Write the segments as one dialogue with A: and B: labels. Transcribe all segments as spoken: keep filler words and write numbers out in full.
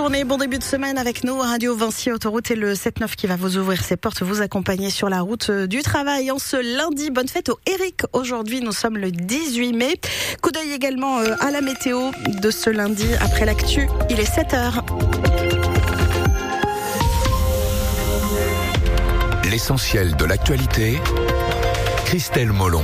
A: journée, bon début de semaine avec nous. Radio Vinci Autoroute et le sept neuf qui va vous ouvrir ses portes, vous accompagner sur la route du travail en ce lundi. Bonne fête au Eric. Aujourd'hui, nous sommes le dix-huit mai. Coup d'œil également à la météo de ce lundi. Après l'actu, il est sept heures.
B: L'essentiel de l'actualité, Christelle Molon.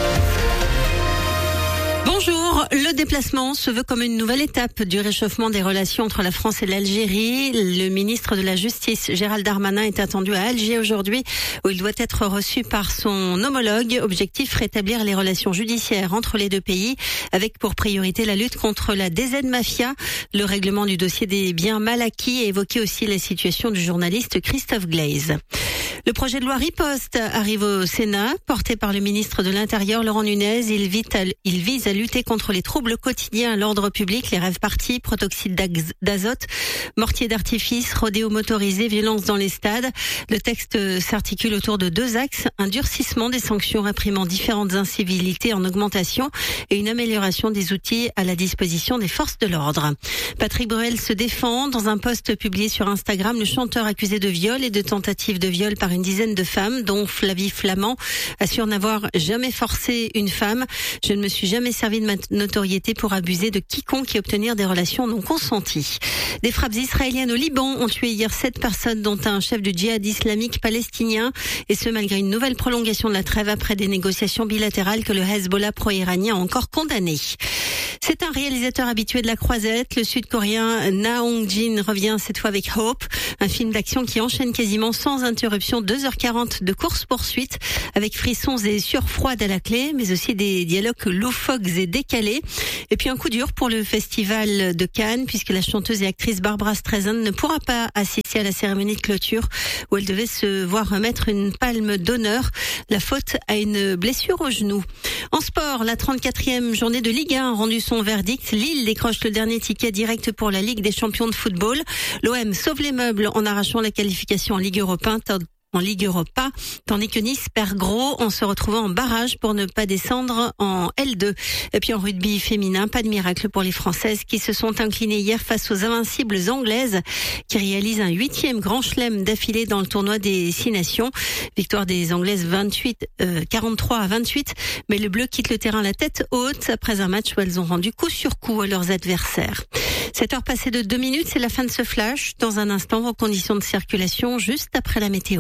C: Bonjour, le déplacement se veut comme une nouvelle étape du réchauffement des relations entre la France et l'Algérie. Le ministre de la Justice, Gérald Darmanin, est attendu à Alger aujourd'hui, où il doit être reçu par son homologue. Objectif, rétablir les relations judiciaires entre les deux pays, avec pour priorité la lutte contre la D Z Mafia, le règlement du dossier des biens mal acquis et évoquer aussi la situation du journaliste Christophe Glaise. Le projet de loi Riposte arrive au Sénat, porté par le ministre de l'Intérieur, Laurent Nunez. Il vise à, il vise à lutter contre les troubles quotidiens à l'ordre public, les rave-parties, protoxyde d'azote, mortiers d'artifice, rodéo motorisé, violence dans les stades. Le texte s'articule autour de deux axes, un durcissement des sanctions réprimant différentes incivilités en augmentation et une amélioration des outils à la disposition des forces de l'ordre. Patrick Bruel se défend. Dans un post publié sur Instagram, le chanteur accusé de viol et de tentative de viol par une dizaine de femmes, dont Flavie Flamand, assure n'avoir jamais forcé une femme. Je ne me suis jamais servi de ma notoriété pour abuser de quiconque et obtenir des relations non consenties. Des frappes israéliennes au Liban ont tué hier sept personnes, dont un chef du djihad islamique palestinien, et ce malgré une nouvelle prolongation de la trêve après des négociations bilatérales que le Hezbollah pro-iranien a encore condamnées. C'est un réalisateur habitué de la croisette. Le Sud-Coréen Na Hong-jin revient cette fois avec Hope, un film d'action qui enchaîne quasiment sans interruption deux heures quarante de course-poursuite, avec frissons et sueurs froides à la clé, mais aussi des dialogues loufoques et décalés. Et puis un coup dur pour le festival de Cannes, puisque la chanteuse et actrice Barbra Streisand ne pourra pas assister à la cérémonie de clôture, où elle devait se voir remettre une palme d'honneur, la faute à une blessure au genou. En sport, la trente-quatrième journée de Ligue un a rendu son verdict. Lille décroche le dernier ticket direct pour la Ligue des champions de football. L'O M sauve les meubles en arrachant la qualification en Ligue Europa, en Ligue Europa, tandis que Nice perd gros en se retrouvant en barrage pour ne pas descendre en L deux. Et puis en rugby féminin, pas de miracle pour les Françaises qui se sont inclinées hier face aux invincibles Anglaises qui réalisent un huitième grand chelem d'affilée dans le tournoi des Six Nations. Victoire des Anglaises vingt-huit, euh, quarante-trois à vingt-huit, mais le bleu quitte le terrain la tête haute après un match où elles ont rendu coup sur coup à leurs adversaires. sept heures passées de deux minutes, c'est la fin de ce flash. Dans un instant, vos conditions de circulation juste après la météo.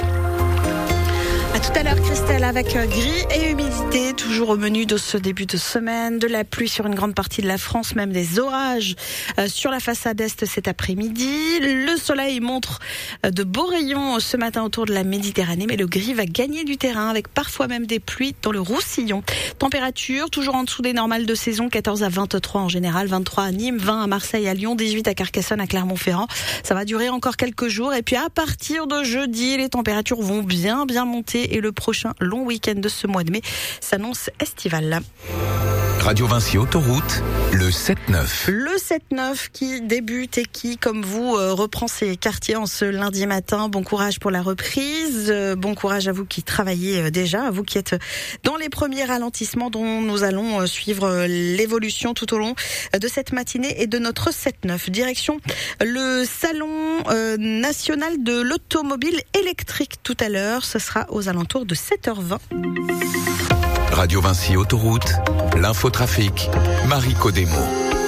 A: À tout à l'heure, Christelle, avec gris et humidité, toujours au menu de ce début de semaine, de la pluie sur une grande partie de la France, même des orages sur la façade est cet après-midi. Le soleil montre de beaux rayons ce matin autour de la Méditerranée, mais le gris va gagner du terrain avec parfois même des pluies dans le Roussillon. Température toujours en dessous des normales de saison, quatorze à vingt-trois en général, vingt-trois à Nîmes, vingt à Marseille, à Lyon, dix-huit à Carcassonne, à Clermont-Ferrand. Ça va durer encore quelques jours et puis à partir de jeudi, les températures vont bien bien monter et le prochain long week-end de ce mois de mai s'annonce estival.
B: Radio Vinci Autoroute, le sept neuf.
A: Le sept neuf qui débute et qui, comme vous, euh, reprend ses quartiers en ce lundi matin. Bon courage pour la reprise. Euh, bon courage à vous qui travaillez euh, déjà, à vous qui êtes dans les premiers ralentissements dont nous allons euh, suivre euh, l'évolution tout au long euh, de cette matinée et de notre sept neuf. Direction le salon euh, national de l'automobile électrique tout à l'heure. Ce sera aux alentours de sept heures vingt.
B: Radio Vinci Autoroute, l'infotrafic, Marie Codemo.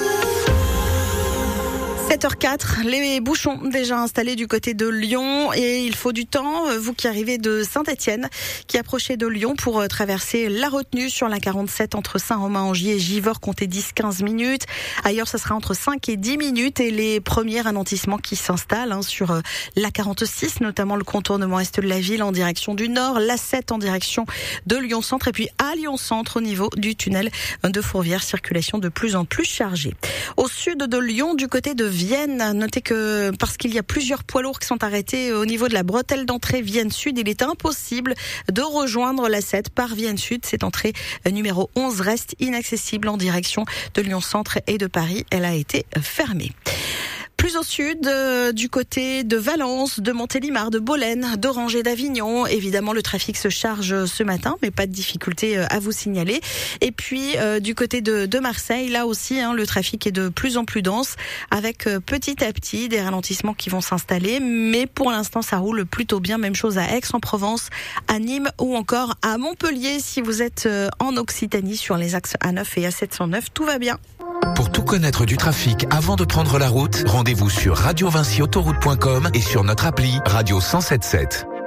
A: sept heures quatre, les bouchons déjà installés du côté de Lyon et il faut du temps. Vous qui arrivez de Saint-Étienne, qui approchez de Lyon pour traverser la retenue sur la quarante-sept entre Saint-Romain-en-Gie et Givors, comptez dix à quinze minutes. Ailleurs, ça sera entre cinq et dix minutes et les premiers ralentissements qui s'installent hein, sur la quarante-six, notamment le contournement est de la ville en direction du nord, l'A sept en direction de Lyon-Centre et puis à Lyon-Centre au niveau du tunnel de Fourvière, circulation de plus en plus chargée. Au sud de Lyon, du côté de Vienne. Notez que parce qu'il y a plusieurs poids lourds qui sont arrêtés au niveau de la bretelle d'entrée Vienne Sud, il est impossible de rejoindre l'A sept par Vienne Sud. Cette entrée numéro onze reste inaccessible en direction de Lyon Centre et de Paris. Elle a été fermée. Plus au sud, euh, du côté de Valence, de Montélimar, de Bolène, d'Orange et d'Avignon, évidemment le trafic se charge ce matin, mais pas de difficulté à vous signaler. Et puis euh, du côté de, de Marseille, là aussi, hein, le trafic est de plus en plus dense, avec euh, petit à petit des ralentissements qui vont s'installer, mais pour l'instant ça roule plutôt bien. Même chose à Aix-en-Provence, à Nîmes ou encore à Montpellier. Si vous êtes euh, en Occitanie sur les axes A neuf et A sept cent neuf, tout va bien.
B: Pour tout connaître du trafic avant de prendre la route, rendez-vous sur radio vinci autoroute point com et sur notre appli Radio cent sept sept.